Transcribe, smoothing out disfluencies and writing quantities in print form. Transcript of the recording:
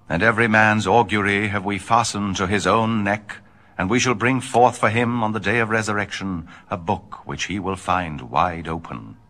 And every man's augury have we fastened to his own neck, and we shall bring forth for him on the day of resurrection a book which he will find wide open.